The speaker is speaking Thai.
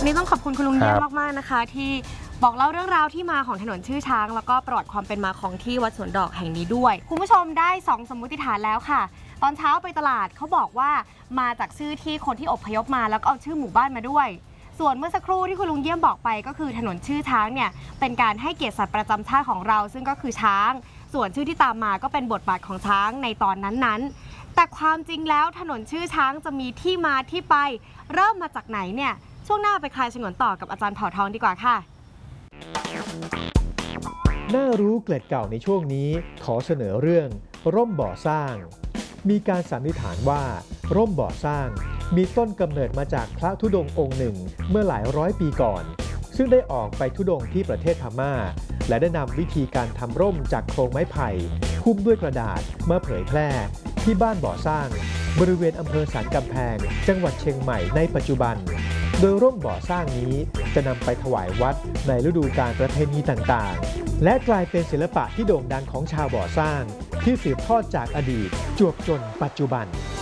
นี้ต้องขอบคุณคุณลุงเยี่ยมมากๆนะคะที่บอกเล่าเรื่องราวที่มาของถนนชื่อช้างแล้วก็ประวัติความเป็นมาของที่วัดสวนดอกแห่งนี้ด้วยคุณผู้ชมได้2สมมุติฐานแล้วค่ะตอนเช้าไปตลาดเขาบอกว่ามาจากชื่อที่คนที่อพยพมาแล้วก็เอาชื่อหมู่บ้านมาด้วยส่วนเมื่อสักครู่ที่คุณลุงเยี่ยมบอกไปก็คือถนนชื่อช้างเนี่ยเป็นการให้เกียรติสัตว์ประจำชาติของเราซึ่งก็คือช้างส่วนชื่อที่ตามมาก็เป็นบทบาทของช้างในตอนนั้นๆแต่ความจริงแล้วถนนชื่อช้างจะมีที่มาที่ไปเริ่มมาจากไหนเนี่ยช่วงหน้าไปคลายฉงนต่อกับอาจารย์เผ่าทองดีกว่าค่ะน่ารู้เกล็ดเก่าในช่วงนี้ขอเสนอเรื่องร่มบ่อสร้างมีการสันนิษฐานว่าร่มบ่อสร้างมีต้นกำเนิดมาจากพระธุดงค์องค์หนึ่งเมื่อหลายร้อยปีก่อนซึ่งได้ออกไปธุดงค์ที่ประเทศพม่าและได้นำวิธีการทำร่มจากโครงไม้ไผ่หุ้มด้วยกระดาษมาเผยแพร่ที่บ้านบ่อสร้างบริเวณอำเภอสันกำแพงจังหวัดเชียงใหม่ในปัจจุบันโดยร่มบ่อสร้างนี้จะนำไปถวายวัดในฤดูกาลประเพณีต่างๆและกลายเป็นศิลปะที่โด่งดังของชาวบ่อสร้างที่สืบทอดจากอดีตจวบจนปัจจุบัน